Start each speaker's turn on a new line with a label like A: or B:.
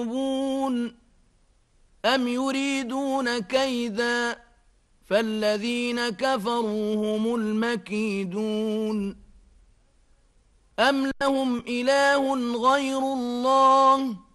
A: أم يريدون كيدا فالذين كفروا هم المكيدون أم لهم إله غير الله